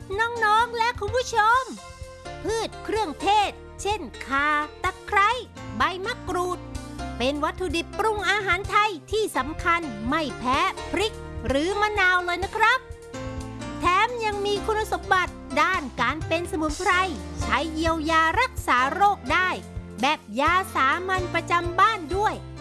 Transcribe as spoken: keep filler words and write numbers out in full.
น้องๆและคุณผู้ชมพืชเครื่องเทศเช่นข่าตะไคร้ใบมะกรูดเป็นวัตถุดิบปรุงอาหารไทยที่สำคัญไม่แพ้พริกหรือมะนาวเลยนะครับแถมยังมีคุณสมบัติด้านการเป็นสมุนไพรใช้เยียวยารักษาโรคได้แบบยาสามัญประจำบ้านด้วย